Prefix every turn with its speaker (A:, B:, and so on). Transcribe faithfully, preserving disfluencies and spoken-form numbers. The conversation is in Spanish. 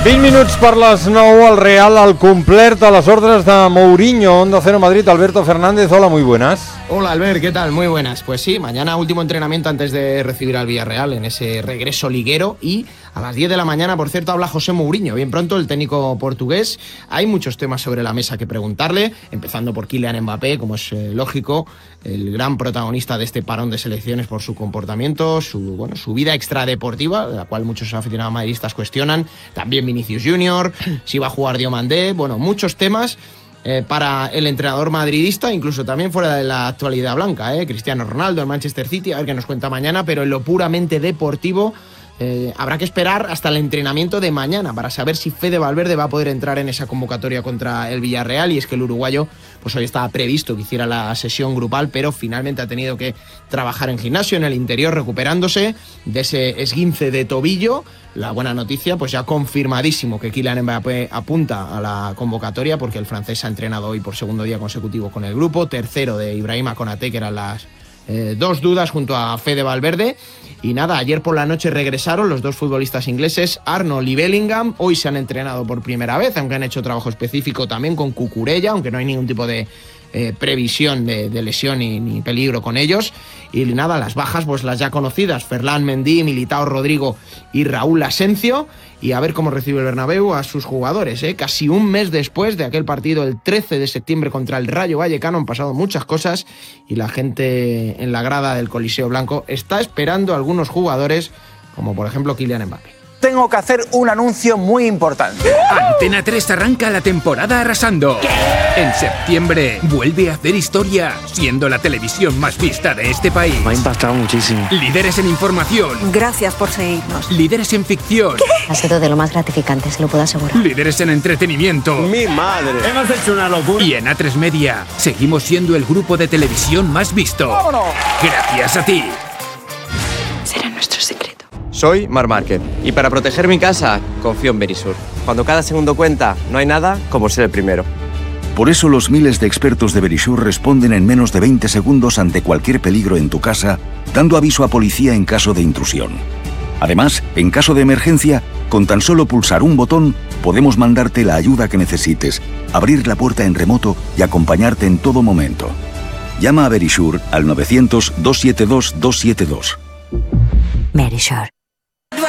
A: vint minuts per les nou, al Real al complet a las órdenes de Mourinho. Onda Cero Madrid, Alberto Fernández, hola, muy buenas.
B: Hola Albert, ¿qué tal? Muy buenas. Pues sí, mañana último entrenamiento antes de recibir al Villarreal en ese regreso liguero, y a las diez de la mañana, por cierto, habla José Mourinho. Bien pronto, el técnico portugués. Hay muchos temas sobre la mesa que preguntarle, empezando por Kylian Mbappé, como es eh, lógico, el gran protagonista de este parón de selecciones por su comportamiento, su, bueno, su vida extradeportiva, la cual muchos aficionados madridistas cuestionan. También Vinicius Junior, si va a jugar Diomandé, bueno, muchos temas eh, para el entrenador madridista, incluso también fuera de la actualidad blanca, eh, Cristiano Ronaldo, el Manchester City, a ver qué nos cuenta mañana, pero en lo puramente deportivo Eh, habrá que esperar hasta el entrenamiento de mañana para saber si Fede Valverde va a poder entrar en esa convocatoria contra el Villarreal. Y es que el uruguayo, pues hoy estaba previsto que hiciera la sesión grupal, pero finalmente ha tenido que trabajar en gimnasio, en el interior, recuperándose de ese esguince de tobillo. La buena noticia, pues ya confirmadísimo que Kylian Mbappé apunta a la convocatoria, porque el francés ha entrenado hoy por segundo día consecutivo con el grupo, tercero de Ibrahima Konaté, que eran las Eh, dos dudas junto a Fede Valverde. Y nada, ayer por la noche regresaron los dos futbolistas ingleses, Arnold y Bellingham. Hoy se han entrenado por primera vez, aunque han hecho trabajo específico también con Cucurella, aunque no hay ningún tipo de eh, previsión de, de lesión ni, ni peligro con ellos. Y nada, las bajas, pues las ya conocidas: Ferland Mendy, Militao, Rodrigo y Raúl Asencio. Y a ver cómo recibe el Bernabéu a sus jugadores, ¿eh? Casi un mes después de aquel partido, el trece de septiembre, contra el Rayo Vallecano, han pasado muchas cosas y la gente en la grada del Coliseo Blanco está esperando a algunos jugadores, como por ejemplo Kylian Mbappé.
C: Tengo que hacer un anuncio muy importante.
D: Antena tres arranca la temporada arrasando. ¿Qué? En septiembre vuelve a hacer historia, siendo la televisión más vista de este país.
E: Me ha impactado muchísimo.
D: Líderes en información.
F: Gracias por seguirnos.
D: Líderes en ficción.
F: ¿Qué? Ha sido de lo más gratificante, se lo puedo asegurar.
D: Líderes en entretenimiento.
E: ¡Mi madre!
C: Hemos hecho una locura.
D: Y en A tres Media seguimos siendo el grupo de televisión más visto.
C: ¡Vámonos!
D: Gracias a ti.
F: Será nuestro secreto.
G: Soy Marc Márquez y para proteger mi casa confío en Verisur. Cuando cada segundo cuenta, no hay nada como ser el primero.
H: Por eso los miles de expertos de Verisur responden en menos de veinte segundos ante cualquier peligro en tu casa, dando aviso a policía en caso de intrusión. Además, en caso de emergencia, con tan solo pulsar un botón, podemos mandarte la ayuda que necesites, abrir la puerta en remoto y acompañarte en todo momento. Llama a Verisur al novecientos, doscientos setenta y dos, doscientos setenta y dos.
F: Verisur.